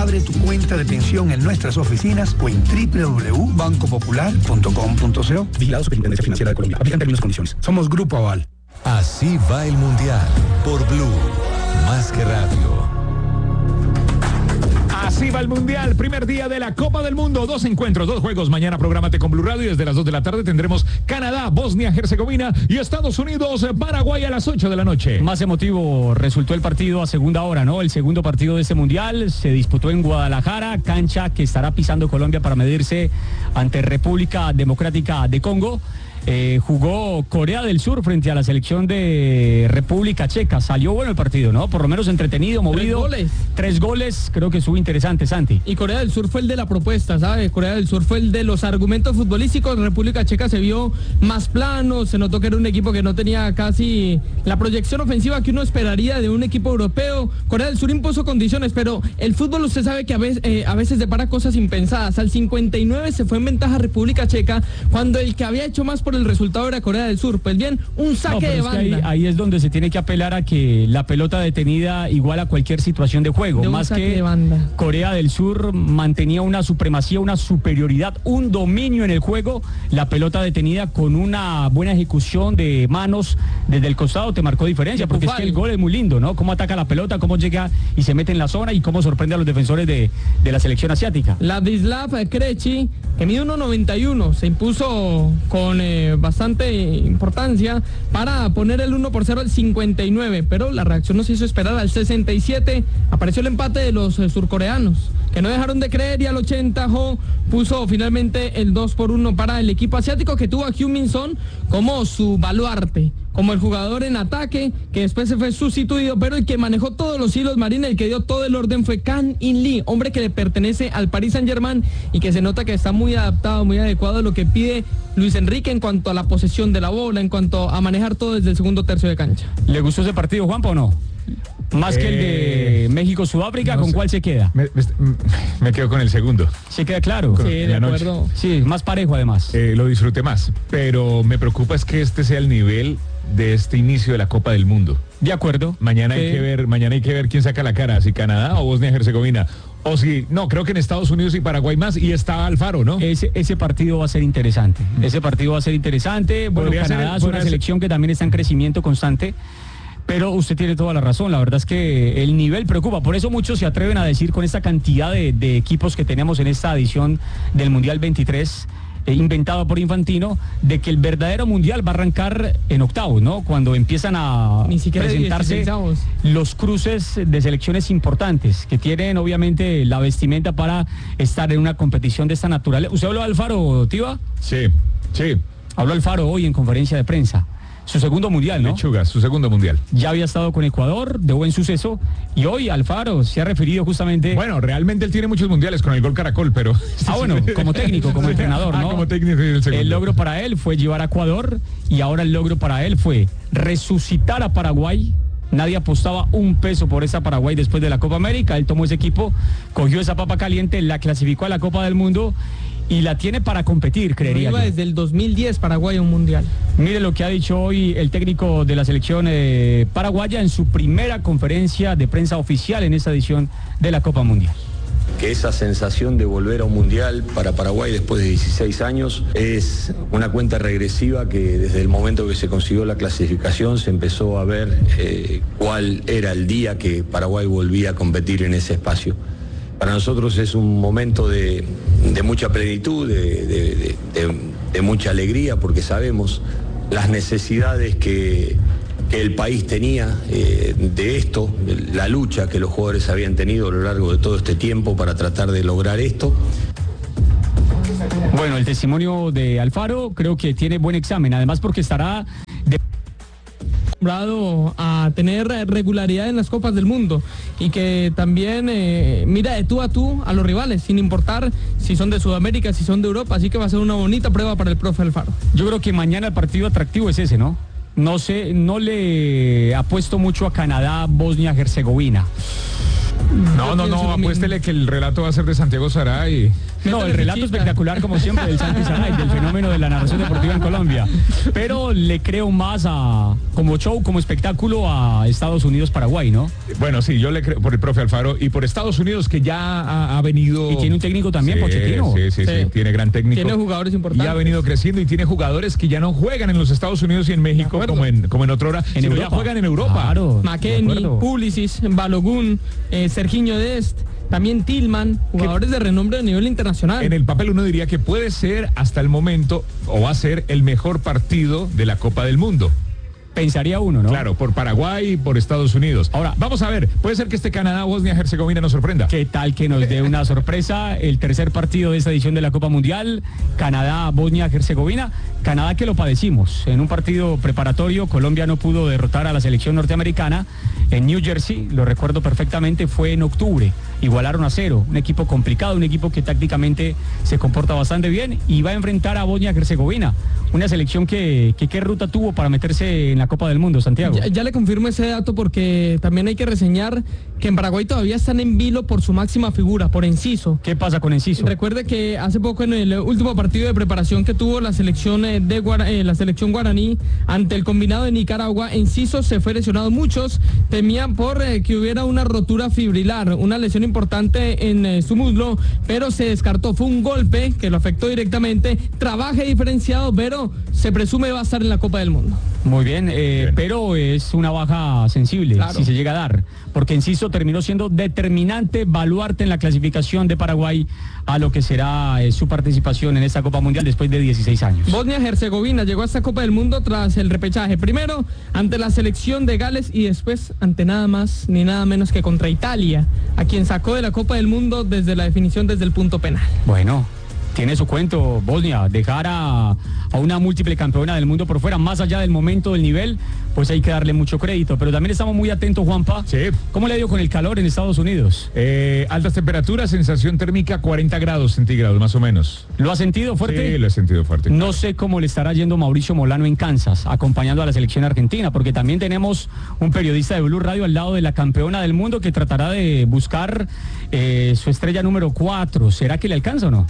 Abre tu cuenta de pensión en nuestras oficinas o en www.bancopopular.com.co. Vigilado Superintendencia Financiera de Colombia. Aplican términos y condiciones. Somos Grupo Aval. Así va el Mundial por Blue, más que radio. Así va el Mundial, primer día de la Copa del Mundo, 2 encuentros, 2 juegos. Mañana prográmate con Blue Radio y desde las 2 de la tarde tendremos Canadá, Bosnia, Herzegovina y Estados Unidos, Paraguay a las 8 de la noche. Más emotivo resultó el partido a segunda hora, ¿no? El segundo partido de este Mundial se disputó en Guadalajara, cancha que estará pisando Colombia para medirse ante República Democrática de Congo. Jugó Corea del Sur frente a la selección de República Checa. Salió bueno el partido, ¿no? Por lo menos entretenido, movido. 3 goles, creo que estuvo interesante, Santi. Y Corea del Sur fue el de la propuesta, ¿sabes? Corea del Sur fue el de los argumentos futbolísticos. República Checa se vio más plano, se notó que era un equipo que no tenía casi la proyección ofensiva que uno esperaría de un equipo europeo. Corea del Sur impuso condiciones, pero el fútbol usted sabe que a veces depara cosas impensadas. Al 59 se fue en ventaja República Checa, cuando el que había hecho más por el resultado era Corea del Sur. Pues bien, un saque de banda. Ahí es donde se tiene que apelar a que la pelota detenida iguala cualquier situación de juego. Más que Corea del Sur mantenía una supremacía, una superioridad, un dominio en el juego. La pelota detenida con una buena ejecución de manos desde el costado te marcó diferencia, porque es que el gol es muy lindo, ¿no? Cómo ataca la pelota, cómo llega y se mete en la zona y cómo sorprende a los defensores de la selección asiática. Ladislav Krejci, que mide 1.91, se impuso con bastante importancia para poner el 1-0 al 59, pero la reacción no se hizo esperar. Al 67 apareció el empate de los surcoreanos, que no dejaron de creer, y al 80 Ho puso finalmente el 2-1 para el equipo asiático, que tuvo a Heung-min Son como su baluarte, como el jugador en ataque, que después se fue sustituido, pero el que manejó todos los hilos, Marina, el que dio todo el orden fue Kang In Lee, hombre que le pertenece al Paris Saint-Germain y que se nota que está muy adaptado, muy adecuado a lo que pide Luis Enrique en cuanto a la posesión de la bola, en cuanto a manejar todo desde el segundo tercio de cancha. ¿Le gustó ese partido, Juanpa, o no? Más que el de México-Sudáfrica, ¿con cuál se queda? Me quedo con el segundo. ¿Se queda claro? Sí, de acuerdo. Sí, más parejo además. Lo disfruté más, pero me preocupa es que este sea el nivel de este inicio de la Copa del Mundo. De acuerdo. Mañana hay que ver quién saca la cara, si Canadá o Bosnia-Herzegovina. O si, no, creo que en Estados Unidos y Paraguay más, y está Alfaro, ¿no? Ese partido va a ser interesante. Ese partido va a ser interesante. Bueno, Canadá es una selección que también está en crecimiento constante. Pero usted tiene toda la razón, la verdad es que el nivel preocupa, por eso muchos se atreven a decir con esta cantidad de equipos que tenemos en esta edición del Mundial 23, inventado por Infantino, de que el verdadero Mundial va a arrancar en octavos, ¿no? Cuando empiezan a presentarse los cruces de selecciones importantes, que tienen obviamente la vestimenta para estar en una competición de esta naturaleza. ¿Usted habló de Alfaro, Tiva? Sí. Habló Alfaro hoy en conferencia de prensa. Su segundo mundial, ¿no? Lechuga, su segundo mundial. Ya había estado con Ecuador, de buen suceso, y hoy Alfaro se ha referido justamente... Bueno, realmente él tiene muchos mundiales con el Gol Caracol, pero... bueno, como técnico, como entrenador, ¿no? Como técnico el segundo. El logro para él fue llevar a Ecuador, y ahora el logro para él fue resucitar a Paraguay. Nadie apostaba un peso por esa Paraguay después de la Copa América. Él tomó ese equipo, cogió esa papa caliente, la clasificó a la Copa del Mundo y la tiene para competir, creería yo. Desde el 2010 Paraguay a un mundial. Mire lo que ha dicho hoy el técnico de la selección paraguaya en su primera conferencia de prensa oficial en esta edición de la Copa Mundial. Que esa sensación de volver a un mundial para Paraguay después de 16 años es una cuenta regresiva que desde el momento que se consiguió la clasificación se empezó a ver cuál era el día que Paraguay volvía a competir en ese espacio. Para nosotros es un momento de mucha plenitud, de mucha alegría, porque sabemos las necesidades que el país tenía de esto, la lucha que los jugadores habían tenido a lo largo de todo este tiempo para tratar de lograr esto. Bueno, el testimonio de Alfaro creo que tiene buen examen, además porque estará acostumbrado a tener regularidad en las Copas del Mundo y que también mira de tú a tú a los rivales, sin importar si son de Sudamérica, si son de Europa, así que va a ser una bonita prueba para el profe Alfaro. Yo creo que mañana el partido atractivo es ese, ¿no? No le apuesto mucho a Canadá, Bosnia, Herzegovina. No, apuéstele que el relato va a ser de Santiago Saray. No, el relato espectacular como siempre del Santi Saray, del fenómeno de la narración deportiva en Colombia. Pero le creo más como show, como espectáculo a Estados Unidos-Paraguay, ¿no? Bueno, sí, yo le creo por el profe Alfaro y por Estados Unidos que ya ha venido... Y tiene un técnico también, Pochettino. Sí, tiene gran técnico. Tiene jugadores importantes. Y ha venido creciendo y tiene jugadores que ya no juegan en los Estados Unidos y en México como en otra hora, sino ya juegan en Europa. Claro, McKennie, Pulisic, Balogun, Serginho Dest, también Tillman, jugadores de renombre a nivel internacional. En el papel uno diría que puede ser hasta el momento, o va a ser el mejor partido de la Copa del Mundo. Pensaría uno, ¿no? Claro, por Paraguay y por Estados Unidos. Ahora, vamos a ver, puede ser que este Canadá-Bosnia-Herzegovina nos sorprenda. ¿Qué tal que nos dé una sorpresa? El tercer partido de esta edición de la Copa Mundial, Canadá-Bosnia-Herzegovina. Canadá que lo padecimos. En un partido preparatorio, Colombia no pudo derrotar a la selección norteamericana. En New Jersey, lo recuerdo perfectamente, fue en octubre. Igualaron a 0. Un equipo complicado, un equipo que tácticamente se comporta bastante bien y va a enfrentar a Bosnia-Herzegovina. Una selección que qué ruta tuvo para meterse en la Copa del Mundo, Santiago. Ya le confirmo ese dato porque también hay que reseñar que en Paraguay todavía están en vilo por su máxima figura, por Enciso. ¿Qué pasa con Enciso? Recuerde que hace poco en el último partido de preparación que tuvo la selección la selección guaraní ante el combinado de Nicaragua, Enciso se fue lesionado. Muchos temían por que hubiera una rotura fibrilar, una lesión importante en su muslo, pero se descartó. Fue un golpe que lo afectó directamente. Trabaje diferenciado, pero se presume va a estar en la Copa del Mundo. Muy bien, pero es una baja sensible, claro, si se llega a dar, porque Enciso terminó siendo determinante, baluarte en la clasificación de Paraguay a lo que será su participación en esta Copa Mundial después de 16 años. Bosnia-Herzegovina llegó a esta Copa del Mundo tras el repechaje, primero ante la selección de Gales y después ante nada más ni nada menos que contra Italia, a quien sacó de la Copa del Mundo desde la definición desde el punto penal. Bueno, tiene su cuento Bosnia, dejar a una múltiple campeona del mundo por fuera, más allá del momento, del nivel, pues hay que darle mucho crédito, pero también estamos muy atentos, Juanpa. Sí. ¿Cómo le ha ido con el calor en Estados Unidos? Altas temperaturas, sensación térmica 40 grados centígrados más o menos. ¿Lo ha sentido fuerte? Sí, lo he sentido fuerte. No sé cómo le estará yendo Mauricio Molano en Kansas, acompañando a la selección argentina, porque también tenemos un periodista de Blue Radio al lado de la campeona del mundo que tratará de buscar su estrella número 4. ¿Será que le alcanza o no?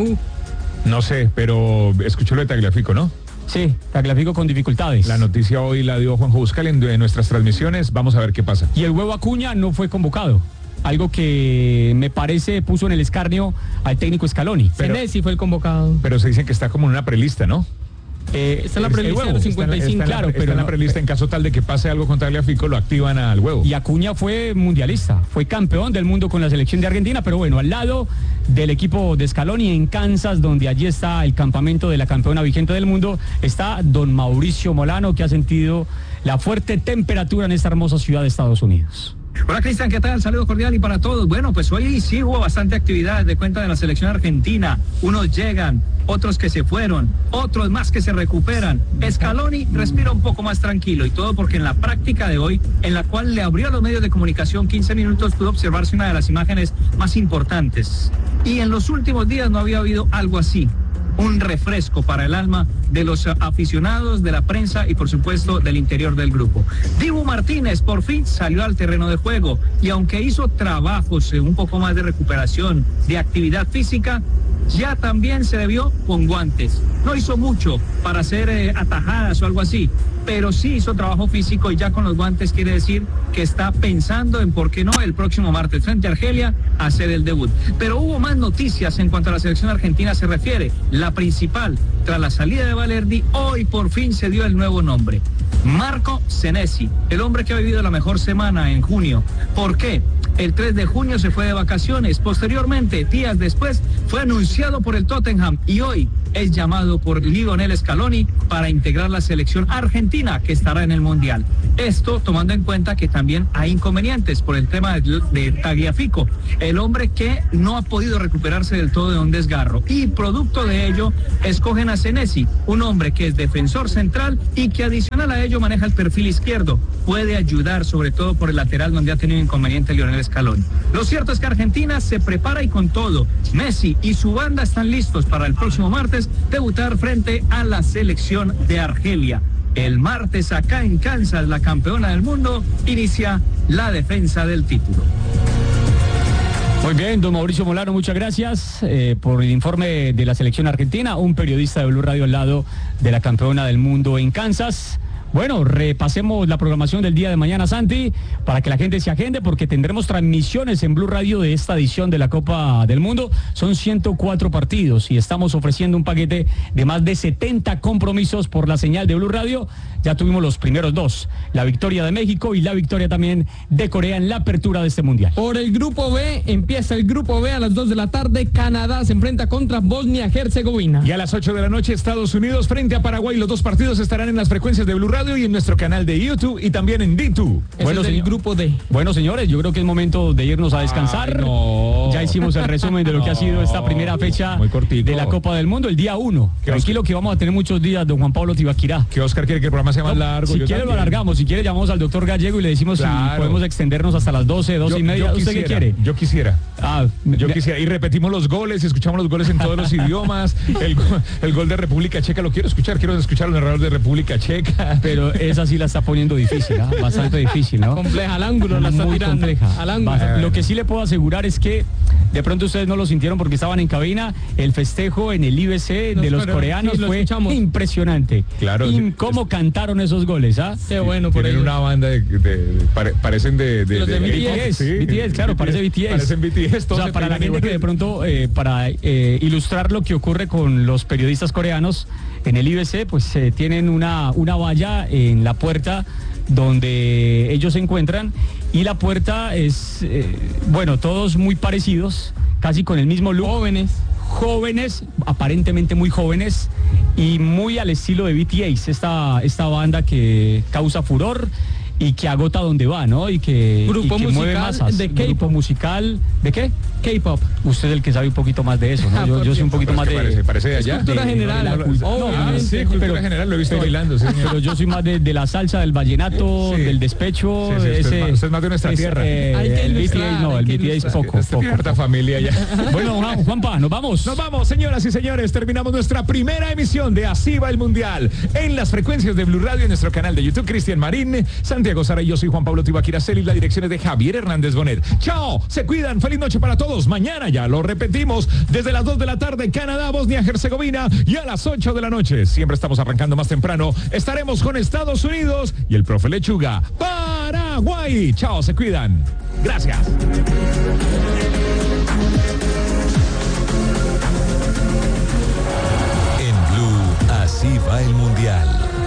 No sé, pero escuchó lo de Tagliafico, ¿no? Sí, Tagliafico con dificultades. La noticia hoy la dio Juanjo Buscal en nuestras transmisiones. Vamos a ver qué pasa. Y el Huevo Acuña no fue convocado. Algo que me parece puso en el escarnio al técnico Scaloni. Senesi fue el convocado. Pero se dicen que está como en una prelista, ¿no? Está en la prelista de los 55, claro, pero en la prelista en caso tal de que pase algo con Tagliafico lo activan al Huevo. Y Acuña fue mundialista, fue campeón del mundo con la selección de Argentina, pero bueno, al lado del equipo de Scaloni en Kansas, donde allí está el campamento de la campeona vigente del mundo, está don Mauricio Molano, que ha sentido la fuerte temperatura en esta hermosa ciudad de Estados Unidos. Hola Cristian, ¿qué tal? Saludos cordial y para todos. Bueno, pues hoy sí hubo bastante actividad de cuenta de la selección argentina. Unos llegan, otros que se fueron, otros más que se recuperan. Scaloni respira un poco más tranquilo y todo porque en la práctica de hoy, en la cual le abrió a los medios de comunicación 15 minutos, pudo observarse una de las imágenes más importantes. Y en los últimos días no había habido algo así. Un refresco para el alma de los aficionados, de la prensa y por supuesto del interior del grupo. Dibu Martínez por fin salió al terreno de juego y aunque hizo trabajos un poco más de recuperación, de actividad física, ya también se debió con guantes. No hizo mucho para hacer atajadas o algo así, pero sí hizo trabajo físico y ya con los guantes quiere decir que está pensando en, ¿por qué no?, el próximo martes frente a Argelia hacer el debut. Pero hubo más noticias en cuanto a la selección argentina se refiere. La principal, tras la salida de Valerdi, hoy por fin se dio el nuevo nombre. Marco Senesi, el hombre que ha vivido la mejor semana en junio. ¿Por qué? El 3 de junio se fue de vacaciones. Posteriormente, días después, fue anunciado por el Tottenham y hoy es llamado por Lionel Scaloni para integrar la selección argentina que estará en el Mundial. Esto tomando en cuenta que también hay inconvenientes por el tema de Tagliafico, el hombre que no ha podido recuperarse del todo de un desgarro. Y producto de ello, escogen a Senesi, un hombre que es defensor central y que adicional a ello maneja el perfil izquierdo. Puede ayudar sobre todo por el lateral donde ha tenido inconveniente Lionel Scaloni. Lo cierto es que Argentina se prepara y con todo. Messi y su banda están listos para el próximo martes debutar frente a la selección de Argelia. El martes acá en Kansas, la campeona del mundo inicia la defensa del título. Muy bien, don Mauricio Molano, muchas gracias por el informe de la selección argentina. Un periodista de Blue Radio al lado de la campeona del mundo en Kansas. Bueno, repasemos la programación del día de mañana, Santi, para que la gente se agende, porque tendremos transmisiones en Blue Radio de esta edición de la Copa del Mundo. Son 104 partidos y estamos ofreciendo un paquete de más de 70 compromisos por la señal de Blue Radio. Ya tuvimos los primeros dos, la victoria de México y la victoria también de Corea en la apertura de este mundial. Por el grupo B, empieza el grupo B a las 2 de la tarde. Canadá se enfrenta contra Bosnia-Herzegovina. Y a las 8 de la noche, Estados Unidos frente a Paraguay. Los dos partidos estarán en las frecuencias de Blue Radio y en nuestro canal de YouTube y también en D2. Bueno, es el grupo D. Bueno, señores, yo creo que es momento de irnos a descansar. No. Ya hicimos el resumen de lo que ha sido esta primera fecha de la Copa del Mundo, el día 1. Tranquilo que vamos a tener muchos días, don Juan Pablo Tibaquirá. Que Oscar quiere que el programa sea más largo. Si quiere lo alargamos, si quiere llamamos al doctor Gallego y le decimos si podemos extendernos hasta las 12, 12 y media. ¿Usted qué quiere? Yo quisiera. Yo quisiera. Y repetimos los goles, escuchamos los goles en todos los idiomas. El gol de República Checa lo quiero escuchar el narrador de República Checa. Pero esa sí la está poniendo difícil, bastante difícil, ¿no? Compleja, al ángulo la está muy tirando. Compleja. Al ángulo. Lo que sí le puedo asegurar es que de pronto ustedes no lo sintieron porque estaban en cabina. El festejo en el IBC de los coreanos sí, fue escuchamos. Impresionante. Claro. ¿Cómo cantaron esos goles? Qué bueno por Tienen ellos. una banda parecen de BTS, sí, BTS, claro, parece BTS. Parecen BTS. O sea, para la gente que de pronto, para ilustrar lo que ocurre con los periodistas coreanos, en el IBC, pues tienen una valla en la puerta donde ellos se encuentran y la puerta es, todos muy parecidos, casi con el mismo look. Jóvenes, aparentemente muy jóvenes y muy al estilo de BTS, esta banda que causa furor y que agota donde va, ¿no? Y que mueve masas. De K-pop. Grupo musical, ¿de qué? K-pop. Usted es el que sabe un poquito más de eso, ¿no? Yo soy un poquito más de... Parece de allá. Cultura general. Sí, cultura general, lo he visto bailando. Sí, pero yo soy más de la salsa, del vallenato, del despecho. Usted es más de nuestra tierra. El BTS es poco. Harta familia ya. Bueno, Juanpa, ¿nos vamos? Nos vamos, señoras y señores. Terminamos nuestra primera emisión de Así va el Mundial. En las frecuencias de Blue Radio, en nuestro canal de YouTube, Cristian Marín, Santiago Sara y yo soy Juan Pablo Tibaquirá y la dirección es de Javier Hernández Bonet. Chao, se cuidan, feliz noche para todos. Mañana ya lo repetimos desde las 2 de la tarde, Canadá, Bosnia-Herzegovina, y a las 8 de la noche. Siempre estamos arrancando más temprano. Estaremos con Estados Unidos y el profe Lechuga, Paraguay. Chao, se cuidan. Gracias. En Blue, Así va el Mundial.